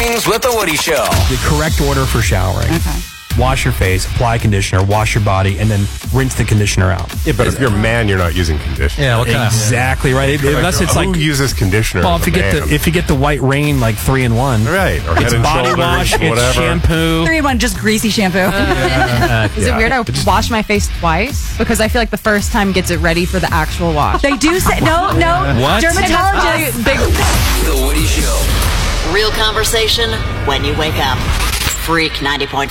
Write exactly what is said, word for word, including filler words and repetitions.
Mornings with the Woody Show. The correct order for showering. Okay. Wash your face, apply conditioner, wash your body, and then rinse the conditioner out. Yeah, but if you're a man, you're not using conditioner. Yeah, what kind Exactly right. Like, Unless it's who like uses conditioner? well, as if a you get man? the if you get the white rain like three in one, right, or it's head and body shoulders, wash, whatever. it's shampoo. Three in one, just greasy shampoo. Is it weird I wash my face twice? Because I feel like the first time gets it ready for the actual wash. They do say no, no. What? Dermatologists. Big The Woody Show. Real conversation when you wake up. Freak ninety point five.